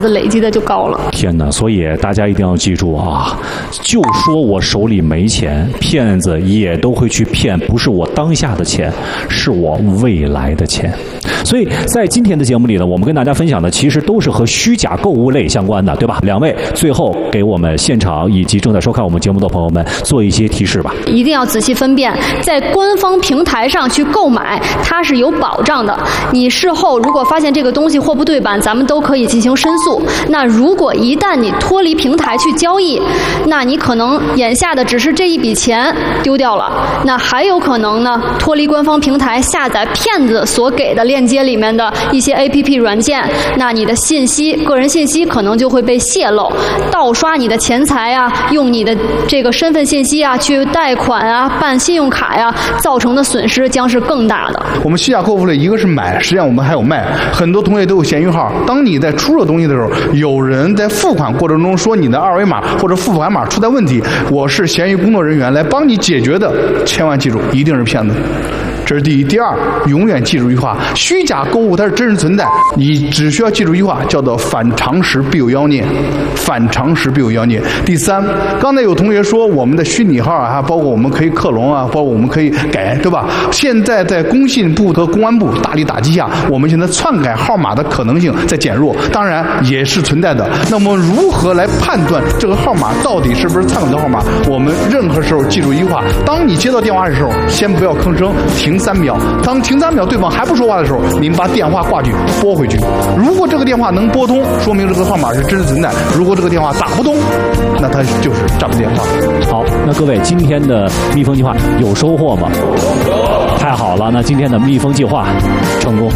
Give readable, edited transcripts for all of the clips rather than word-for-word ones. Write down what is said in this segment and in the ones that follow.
累积的就高了。 天哪！所以大家一定要记住啊，就说我手里没钱，骗子也都会去骗，不是我当下的钱，是我未来的钱。所以在今天的节目里呢，我们跟大家分享的其实都是和虚假购物类相关的，对吧？两位最后给我们现场以及正在收看我们节目的朋友们做一些提示吧。 一定要仔细分辨，在官方平台上去购买，它是有保障的。你事后如果发现这个东西货不对版，咱们都可以进行申诉。那如果一旦你脱离平台去交易，那你可能眼下的只是这一笔钱丢掉了，那还有可能呢脱离官方平台下载骗子所给的链接里面的一些 APP 软件，那你的信息、个人信息可能就会被泄露，盗刷你的钱财啊，用你的这个身份信息啊去贷款啊、办信用卡呀，造成的损失将是更大的。 我们虚假购物类一个是买，实际上我们还有卖，很多同学都有闲鱼号。当你在出售东西的时候，有人在付款过程中说你的二维码或者付款码出现问题，我是闲鱼工作人员来帮你解决的，千万记住，一定是骗子。这是第一。第二，永远记住一句话，虚假购物它是真实存在，你只需要记住一句话，叫做反常识必有妖孽，反常识必有妖孽。第三，刚才有同学说我们的虚拟号啊，包括我们可以克隆啊，包括我们可以改，对吧？现在在工信部和公安部大力打击下，我们现在篡改号码的可能性在减弱，当然也是存在的。那么如何来判断这个号码到底是不是篡改的号码？我们任何时候记住一句话，当你接到电话的时候，先不要吭声，停3秒。当停3秒对方还不说话的时候，您把电话挂去，拨回去。如果这个电话能拨通，说明这个号码是真实存在；如果这个电话打不通，那它就是诈骗电话。 好，那各位今天的蜜蜂计划有收获吗？太好了，那今天的蜜蜂计划成功。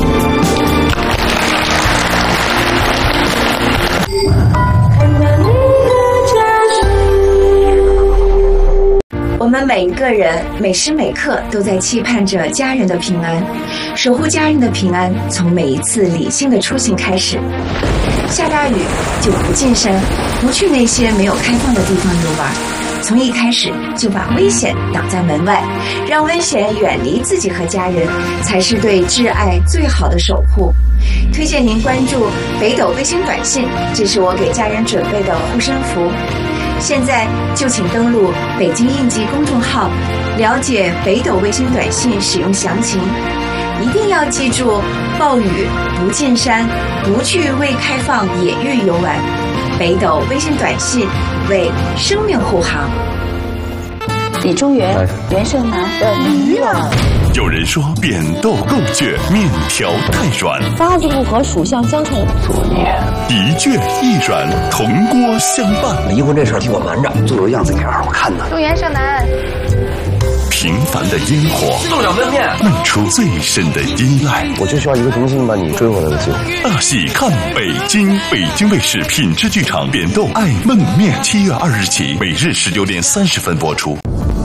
我们每一个人每时每刻都在期盼着家人的平安，守护家人的平安，从每一次理性的出行开始。下大雨就不进山，不去那些没有开放的地方游玩，从一开始就把危险挡在门外，让危险远离自己和家人，才是对挚爱最好的守护。推荐您关注北斗卫星短信，这是我给家人准备的护身符。现在就请登录北京应急公众号，了解北斗卫星短信使用详情。一定要记住，暴雨不进山，不去未开放野域游玩。北斗卫星短信为生命护航。 李中原，袁胜男的女儿。 有人说扁豆够倔，面条太软， 八字不合，属相相冲， 作孽。一倔一软，同锅相伴。 离婚这事儿替我瞒着，做个样子给二我看的。 祝袁胜男。 平凡的烟火， 动两焖面， 弄出最深的依赖。 我就需要一个明星把你追回来的机会。 大戏看北京，北京卫视品质剧场扁豆爱焖面，7月2日起，每日19点30分播出。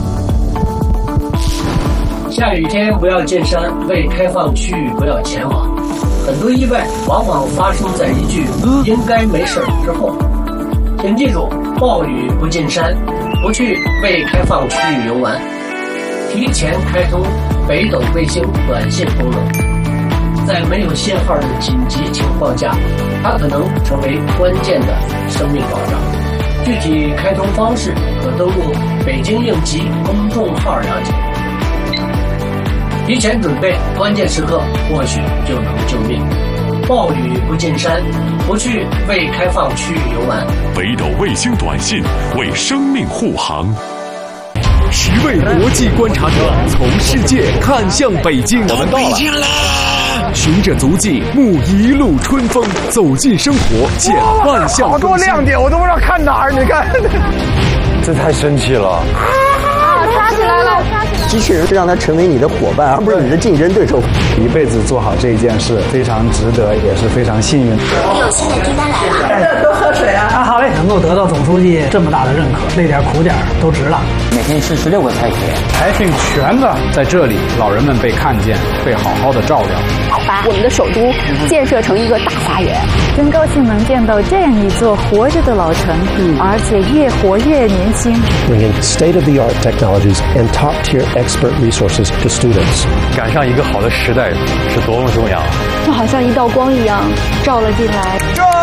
下雨天不要进山，未开放区域不要前往。很多意外往往发生在一句“应该没事”之后。请记住，暴雨不进山，不去未开放区域游玩。提前开通北斗卫星短信功能，在没有信号的紧急情况下，它可能成为关键的生命保障。具体开通方式可登录北京应急公众号了解。提前准备，关键时刻或许就能救命。暴雨不进山，不去未开放区域游玩。 北斗卫星短信为生命护航。 10位国际观察者从世界看向北京， 我们到北京了。 循着足迹，沐一路春风，走进生活，见万象更新。 好多亮点，我都不知道看哪儿。你看， 这太神奇了！ 抓起来了！ 机器人让它成为你的伙伴，而不是你的竞争对手。 一辈子做好这一件事，非常值得，也是非常幸运。 有新的订单来了， 多喝水啊！好嘞，能够得到总书记这么大的认可，累点苦点都值了。 每天吃16个菜品， 财品全的在这里，老人们被看见，被好好的照料。 把我们的首都建设成一个大花园， 真高兴能见到这样一座活着的老城，而且越活越年轻。 Bringing state-of-the-art technologies and top-tier expert resources to students。 赶上一个好的时代是多么重要！ 就好像一道光一样照了进来。